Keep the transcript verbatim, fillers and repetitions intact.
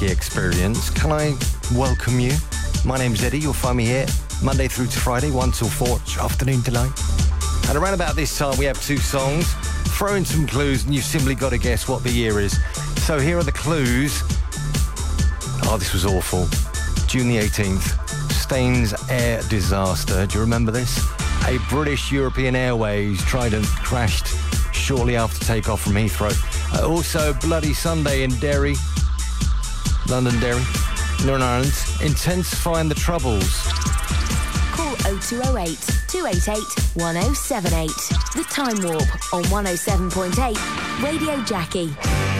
Jackie Experience. Can I welcome you? My name's Eddie. You'll find me here Monday through to Friday, one till four, afternoon delight. And around about this time, we have two songs. Throw in some clues, and you've simply got to guess what the year is. So here are the clues. Oh, this was awful. June the eighteenth, Staines air disaster. Do you remember this? A British European Airways tried and crashed shortly after takeoff from Heathrow. Uh, also, Bloody Sunday in Derry, London Derry, Northern Ireland. Intensifying the troubles. Call oh two oh eight, two eight eight, one oh seven eight. The Time Warp on one oh seven point eight Radio Jackie.